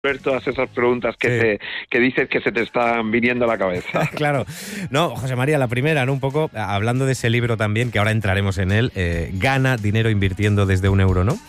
ver todas esas preguntas que dices que se te están viniendo a la cabeza. Claro. No, José María, la primera, ¿no? Un poco, hablando de ese libro también, que ahora entraremos en él, Gana dinero invirtiendo desde €1, ¿no?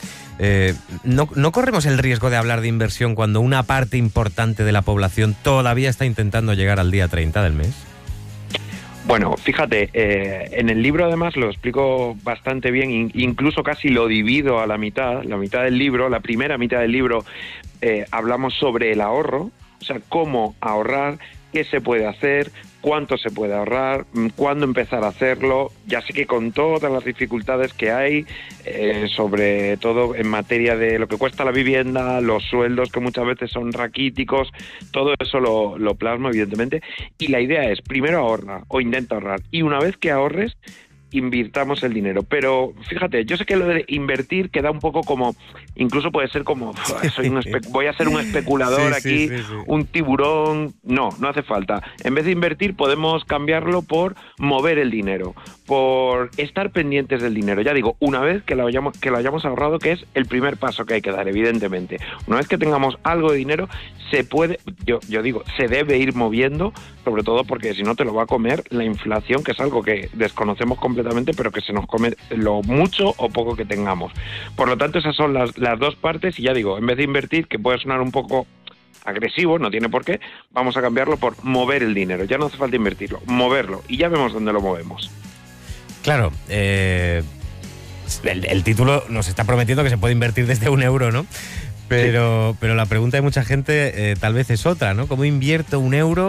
¿No corremos el riesgo de hablar de inversión cuando una parte importante de la población todavía está intentando llegar al día 30 del mes? Bueno, fíjate, en el libro además lo explico bastante bien, incluso casi lo divido a la mitad del libro, la primera mitad del libro hablamos sobre el ahorro, o sea, cómo ahorrar, qué se puede hacer, cuánto se puede ahorrar, cuándo empezar a hacerlo. Ya sé que con todas las dificultades que hay, sobre todo en materia de lo que cuesta la vivienda, los sueldos que muchas veces son raquíticos, todo eso lo plasmo evidentemente. Y la idea es, primero ahorra o intenta ahorrar. Y una vez que ahorres, invirtamos el dinero. Pero fíjate, yo sé que lo de invertir queda un poco como, incluso puede ser como, voy a ser un especulador aquí, un tiburón. No hace falta. En vez de invertir podemos cambiarlo por mover el dinero, por estar pendientes del dinero. Ya digo, una vez que lo hayamos ahorrado, que es el primer paso que hay que dar, evidentemente. Una vez que tengamos algo de dinero, se puede, yo digo, se debe ir moviendo, sobre todo porque si no te lo va a comer la inflación, que es algo que desconocemos completamente, pero que se nos come lo mucho o poco que tengamos. Por lo tanto, esas son las dos partes, y ya digo, en vez de invertir, que puede sonar un poco agresivo, no tiene por qué, vamos a cambiarlo por mover el dinero. Ya no hace falta invertirlo, moverlo, y ya vemos dónde lo movemos. Claro, el título nos está prometiendo que se puede invertir desde €1, ¿no? Pero la pregunta de mucha gente tal vez es otra, ¿no? ¿Cómo invierto €1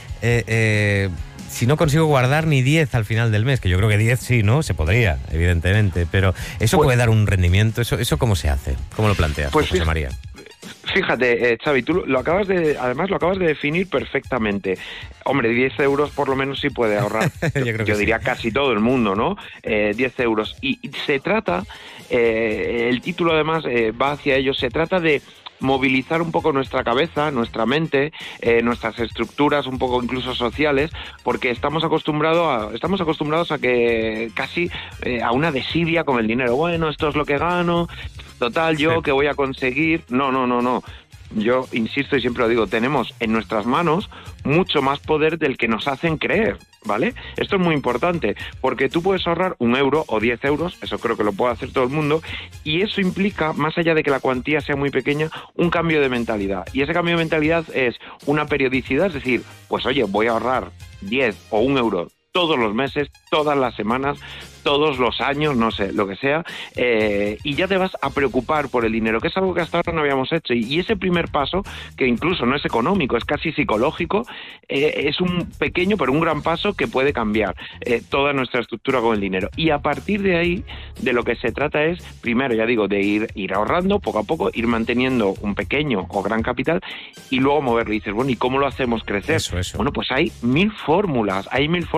si no consigo guardar ni 10 al final del mes? Que yo creo que 10 sí, ¿no? Se podría, evidentemente, pero ¿eso puede dar un rendimiento? ¿Eso cómo se hace? ¿Cómo lo planteas, José María? Fíjate, Xavi, tú lo acabas de definir perfectamente. Hombre, 10 euros por lo menos sí puede ahorrar. yo diría sí. Casi todo el mundo, ¿no? 10 euros. Y se trata, el título además va hacia ello, se trata de movilizar un poco nuestra cabeza, nuestra mente, nuestras estructuras un poco incluso sociales, porque estamos acostumbrados a que casi a una desidia con el dinero. Bueno, esto es lo que gano, total, yo que voy a conseguir. No. Yo insisto y siempre lo digo, tenemos en nuestras manos mucho más poder del que nos hacen creer, ¿vale? Esto es muy importante, porque tú puedes ahorrar €1 o 10 euros, eso creo que lo puede hacer todo el mundo, y eso implica, más allá de que la cuantía sea muy pequeña, un cambio de mentalidad. Y ese cambio de mentalidad es una periodicidad, es decir, pues oye, voy a ahorrar 10 o €1 todos los meses, todas las semanas, todos los años, no sé, lo que sea, y ya te vas a preocupar por el dinero, que es algo que hasta ahora no habíamos hecho. Y ese primer paso, que incluso no es económico, es casi psicológico, es un pequeño pero un gran paso que puede cambiar toda nuestra estructura con el dinero. Y a partir de ahí, de lo que se trata es, primero, ya digo, de ir ahorrando poco a poco, ir manteniendo un pequeño o gran capital y luego moverlo. Y dices, bueno, ¿y cómo lo hacemos crecer? Eso. Bueno, pues hay mil fórmulas.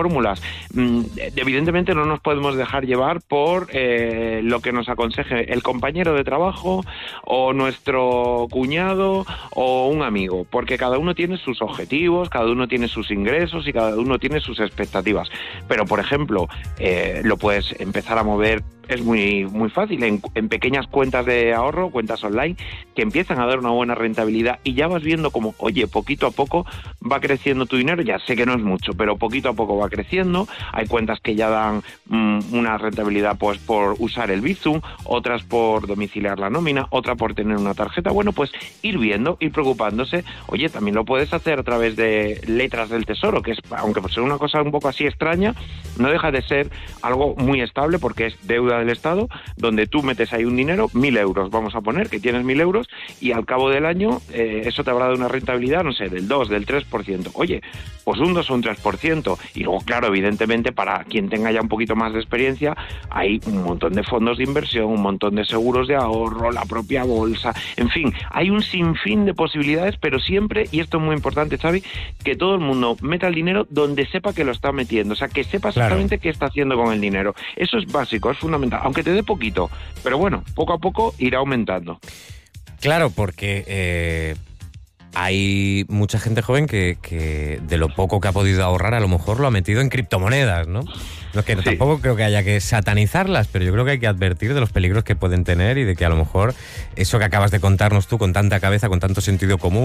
Evidentemente no nos podemos dejar llevar por lo que nos aconseje el compañero de trabajo o nuestro cuñado o un amigo, porque cada uno tiene sus objetivos, cada uno tiene sus ingresos y cada uno tiene sus expectativas. Pero, por ejemplo, lo puedes empezar a mover. Es muy fácil, en pequeñas cuentas de ahorro, cuentas online, que empiezan a dar una buena rentabilidad y ya vas viendo como, oye, poquito a poco va creciendo tu dinero. Ya sé que no es mucho, pero poquito a poco va creciendo. Hay cuentas que ya dan una rentabilidad pues por usar el Bizum, otras por domiciliar la nómina, otra por tener una tarjeta. Bueno, pues ir viendo, ir preocupándose. Oye, también lo puedes hacer a través de letras del tesoro, que es, aunque por ser una cosa un poco así extraña, no deja de ser algo muy estable porque es deuda del Estado, donde tú metes ahí un dinero, 1.000 euros, vamos a poner que tienes 1.000 euros, y al cabo del año eso te habrá dado una rentabilidad, no sé, del 2, del 3%. Oye, pues un 2 o un 3%. Y luego, claro, evidentemente, para quien tenga ya un poquito más de experiencia, hay un montón de fondos de inversión, un montón de seguros de ahorro, la propia bolsa, en fin, hay un sinfín de posibilidades, pero siempre, y esto es muy importante, Xavi, que todo el mundo meta el dinero donde sepa que lo está metiendo, o sea, que sepa exactamente qué está haciendo con el dinero. Eso es básico, es fundamental, aunque te dé poquito, pero bueno, poco a poco irá aumentando. Claro, porque hay mucha gente joven que de lo poco que ha podido ahorrar a lo mejor lo ha metido en criptomonedas, ¿no? No, que tampoco creo que haya que satanizarlas, pero yo creo que hay que advertir de los peligros que pueden tener y de que a lo mejor eso que acabas de contarnos tú con tanta cabeza, con tanto sentido común,